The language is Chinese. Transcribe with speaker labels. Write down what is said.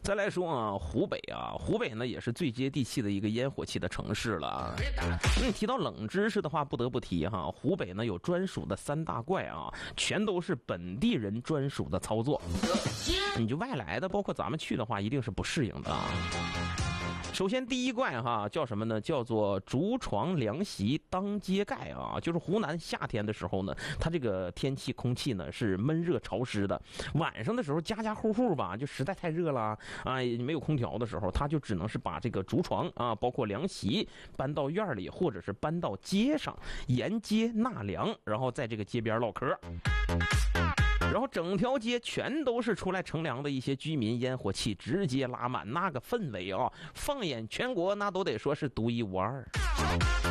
Speaker 1: 再来说啊，湖北呢也是最接地气的一个烟火气的城市了。提到冷知识的话，不得不提哈，湖北呢有专属的3大怪啊，全都是本地人专属的操作。你就外来的，包括咱们去的话，一定是不适应的啊。首先第一怪哈叫什么呢？叫做竹床凉席当街盖啊，就是湖南夏天的时候呢，它这个天气空气呢是闷热潮湿的，晚上的时候家家户户吧就实在太热了啊，没有空调的时候，它就只能是把这个竹床啊，包括凉席搬到院里，或者是搬到街上，沿街纳凉，然后在这个街边唠嗑。然后整条街全都是出来乘凉的一些居民，烟火气直接拉满，那个氛围啊，放眼全国那都得说是独一无二。